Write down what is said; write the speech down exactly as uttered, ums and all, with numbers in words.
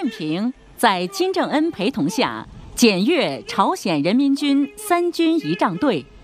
近平在金正恩陪同下检阅朝鲜人民军三军仪仗队